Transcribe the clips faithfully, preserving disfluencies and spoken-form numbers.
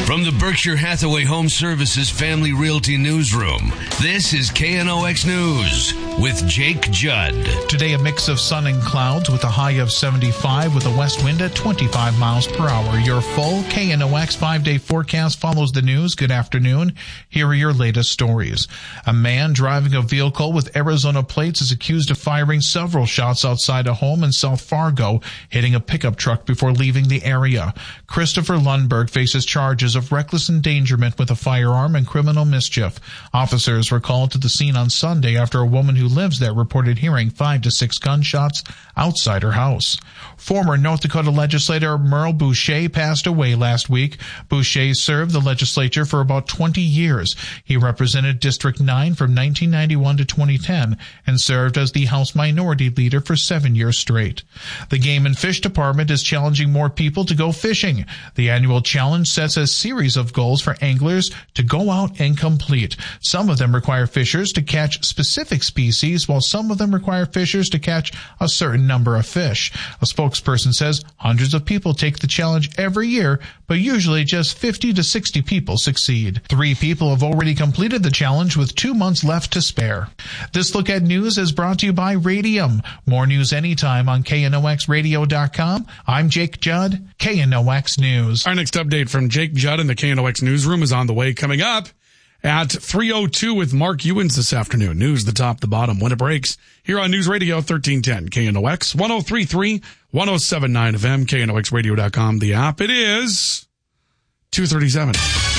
From the Berkshire Hathaway Home Services Family Realty Newsroom, this is K N O X News with Jake Judd. Today, a mix of sun and clouds with a high of seventy-five with a west wind at twenty-five miles per hour. Your full K N O X five-day forecast follows the news. Good afternoon. Here are your latest stories. A man driving a vehicle with Arizona plates is accused of firing several shots outside a home in South Fargo, hitting a pickup truck before leaving the area. Christopher Lundberg faces charges of reckless endangerment with a firearm and criminal mischief. Officers were called to the scene on Sunday after a woman who lives there reported hearing five to six gunshots outside her house. Former North Dakota legislator Merle Boucher passed away last week. Boucher served the legislature for about twenty years. He represented District nine from nineteen ninety-one to twenty ten and served as the House Minority Leader for seven years straight. The Game and Fish Department is challenging more people to go fishing. The annual challenge sets a series of goals for anglers to go out and complete. Some of them require fishers to catch specific species, while some of them require fishers to catch a certain number of fish. A spokesperson says hundreds of people take the challenge every year, but usually just fifty to sixty people succeed. Three people have already completed the challenge with two months left to spare. This Look at News is brought to you by Radium. More news anytime on K N O X radio dot com. I'm Jake Judd, K N O X News. Our next update from Jake Judd in the K N O X newsroom is on the way, coming up at three oh two with Mark Ewens this afternoon. News, the top, the bottom, when it breaks. Here on News Radio thirteen ten, K N O X, one oh three point three, one oh seven point nine F M, K N O X radio dot com, the app. It is two thirty-seven.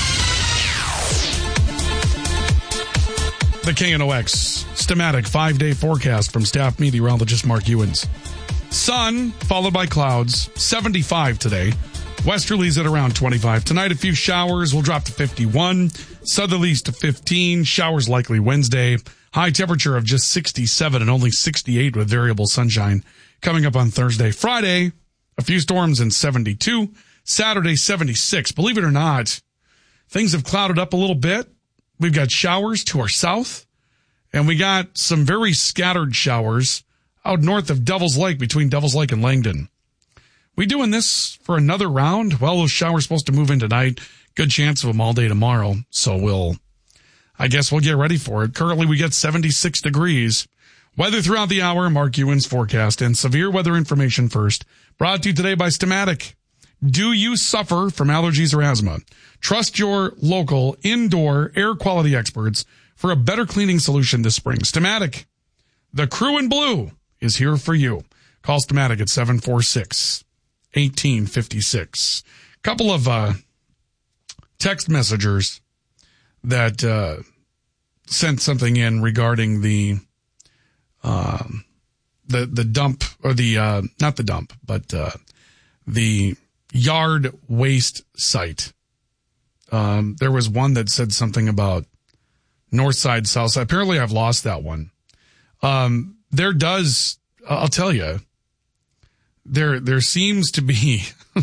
The K N O X Stamatic five-day forecast from staff meteorologist Mark Ewens. Sun, followed by clouds, seventy-five today. Westerlies at around twenty-five. Tonight, a few showers will drop to fifty-one. Southerlies to fifteen. Showers likely Wednesday. High temperature of just sixty-seven and only sixty-eight with variable sunshine coming up on Thursday. Friday, a few storms and seventy-two. Saturday, seventy-six. Believe it or not, things have clouded up a little bit. We've got showers to our south, and we got some very scattered showers out north of Devil's Lake, between Devil's Lake and Langdon. We doing this for another round? Well, those showers supposed to move in tonight. Good chance of them all day tomorrow. So we'll, I guess we'll get ready for it. Currently, we get seventy-six degrees. Weather throughout the hour, Mark Ewens forecast, and severe weather information first. Brought to you today by Stamatic. Do you suffer from allergies or asthma? Trust your local indoor air quality experts for a better cleaning solution this spring. Stamatic, the crew in blue, is here for you. Call Stamatic at seven four six, one eight five six. Couple of uh, text messengers that uh, sent something in regarding the uh, the the dump, or the uh, not the dump, but uh, the yard waste site. Um, there was one that said something about north side, south side. Apparently, I've lost that one. Um, there does, I'll tell you, there there seems to be.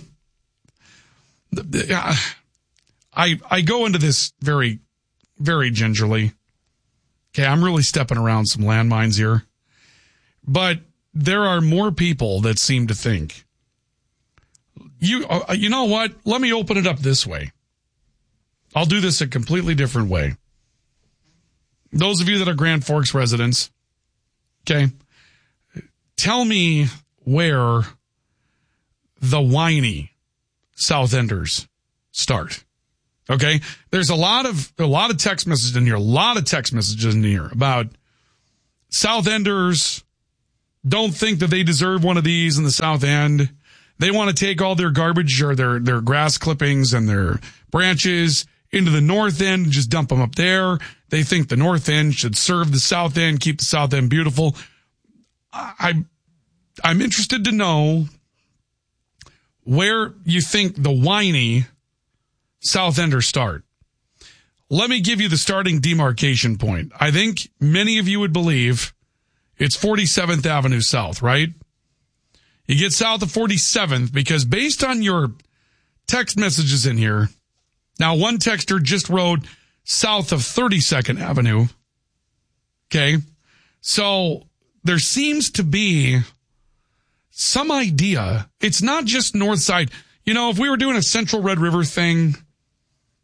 I I go into this very, very gingerly. Okay, I'm really stepping around some landmines here, but there are more people that seem to think. You uh, you know what? Let me open it up this way. I'll do this a completely different way. Those of you that are Grand Forks residents, okay, tell me where the whiny South Enders start. Okay, there's a lot of a lot of text messages in here, a lot of text messages in here about South Enders don't think that they deserve one of these in the South End. They want to take all their garbage or their, their grass clippings and their branches into the North End and just dump them up there. They think the North End should serve the South End, keep the South End beautiful. I, I'm interested to know where you think the whiny South Enders start. Let me give you the starting demarcation point. I think many of you would believe it's forty-seventh Avenue South, right? You get south of forty-seventh because based on your text messages in here, now one texter just wrote south of thirty-second Avenue. Okay. So there seems to be some idea. It's not just north side. You know, if we were doing a Central Red River thing,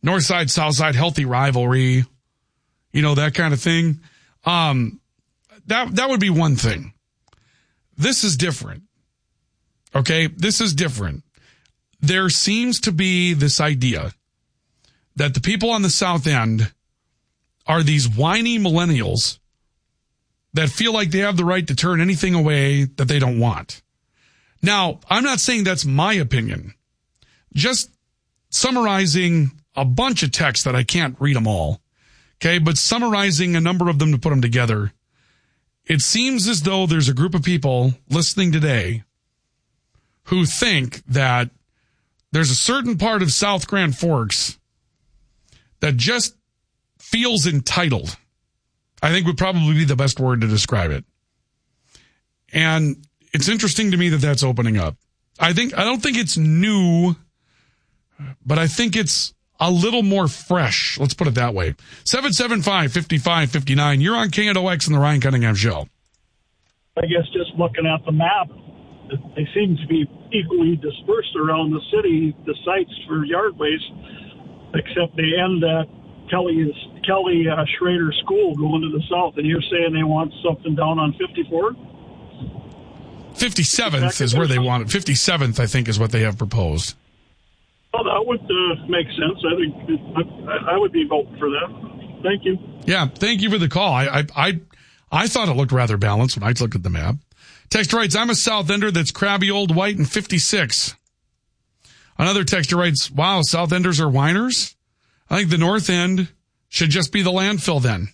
North side, south side, healthy rivalry, you know, that kind of thing. Um, that, that would be one thing. This is different. Okay. This is different. There seems to be this idea that the people on the South End are these whiny millennials that feel like they have the right to turn anything away that they don't want. Now, I'm not saying that's my opinion. Just summarizing a bunch of texts that I can't read them all. Okay, but summarizing a number of them to put them together, it seems as though there's a group of people listening today who think that there's a certain part of South Grand Forks that just feels entitled. I think would probably be the best word to describe it. And it's interesting to me that that's opening up. I think, I don't think it's new, but I think it's a little more fresh. Let's put it that way. seven seven five, five five five nine. You're on K N O X and the Ryan Cunningham Show. I guess just looking at the map, they seem to be equally dispersed around the city, the sites for yard waste, except they end at Kelly, Kelly uh, Schrader School going to the south. And you're saying they want something down on fifty-fourth? fifty-seventh is where they want it. fifty-seventh, I think, is what they have proposed. Well, that would uh, make sense. I think I, I would be voting for that. Thank you. Yeah, thank you for the call. I, I I I thought it looked rather balanced when I looked at the map. Texter writes, I'm a South Ender that's crabby old white and fifty-six. Another texter writes, wow, South Enders are whiners? I think the North End should just be the landfill then.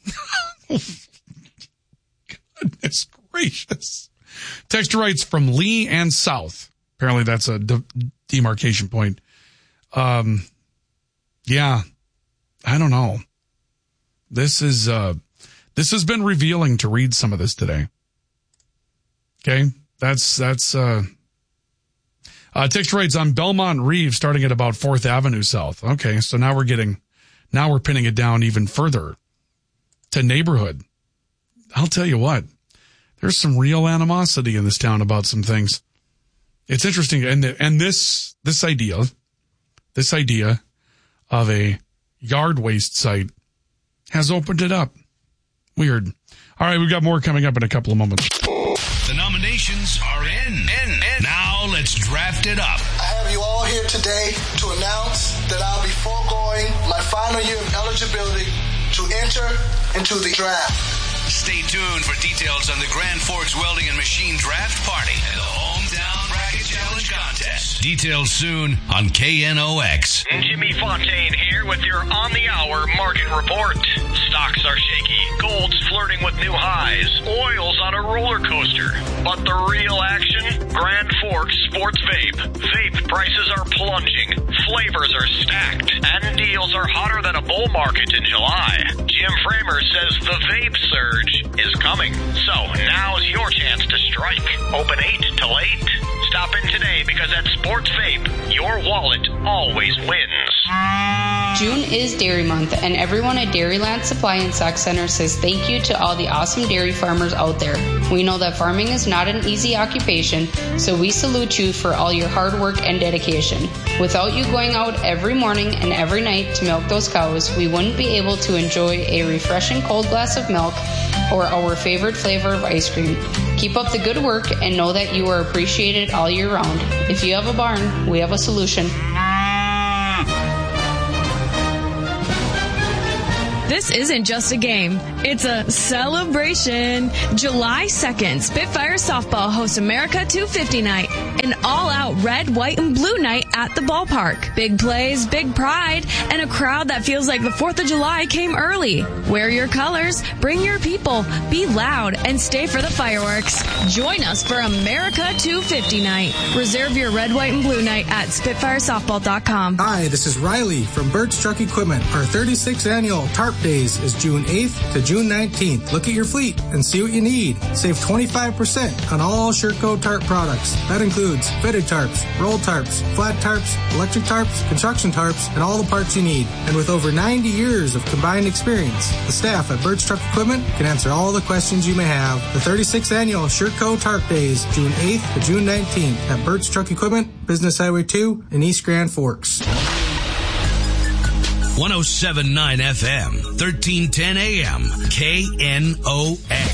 Goodness gracious. Texter writes from Lee and South. Apparently that's a de- demarcation point. Um, yeah, I don't know. This is, uh, this has been revealing to read some of this today. Okay. That's, that's, uh, uh, text writes on Belmont Reeve starting at about fourth Avenue South. Okay. So now we're getting, now we're pinning it down even further to neighborhood. I'll tell you what, there's some real animosity in this town about some things. It's interesting. And, the, and this, this idea, this idea of a yard waste site has opened it up. Weird. All right. We've got more coming up in a couple of moments. The nominations are in. in, in. Now let's draft it up. I have you all here today to announce that I'll be foregoing my final year of eligibility to enter into the draft. Stay tuned for details on the Grand Forks Welding and Machine Draft Party and the Hometown Bracket Challenge Contest. Details soon on K N O X. Jimmy Fontaine here with your on-the-hour market report. Stocks are shaky, gold's flirting with new highs, oil's on a roller coaster. But the real action? Grand Forks Sports Vape. Vape prices are plunging, flavors are stacked, and deals are hotter than a bull market in July. Jim Framer says the vape surge is coming. So now's your chance to strike. Open eight till eight. Stop in today because at Sports Vape, your wallet always wins. June is Dairy Month, and everyone at Dairyland Supply and Stock Center says thank you to all the awesome dairy farmers out there. We know that farming is not an easy occupation, so we salute you for all your hard work and dedication. Without you going out every morning and every night to milk those cows, we wouldn't be able to enjoy a refreshing cold glass of milk or our favorite flavor of ice cream. Keep up the good work and know that you are appreciated all year round. If you have a barn, we have a solution. This isn't just a game. It's a celebration. July second, Spitfire Softball hosts America two fifty Night, an all-out red, white, and blue night at the ballpark. Big plays, big pride, and a crowd that feels like the fourth of July came early. Wear your colors, bring your people, be loud, and stay for the fireworks. Join us for America two fifty Night. Reserve your red, white, and blue night at spitfire softball dot com. Hi, this is Riley from Bird's Truck Equipment. Our thirty-sixth annual Tarp Days is June eighth to June nineteenth. Look at your fleet and see what you need. Save twenty-five percent on all Sherco Tarp products. That includes fitted tarps, roll tarps, flat tarps, electric tarps, construction tarps, and all the parts you need. And with over ninety years of combined experience, the staff at Bird's Truck Equipment can answer all the questions you may have. The thirty-sixth annual Sherco Tarp Days, June eighth to June nineteenth at Bird's Truck Equipment, Business Highway two in East Grand Forks. one oh seven point nine F M, thirteen ten A M, K N O X.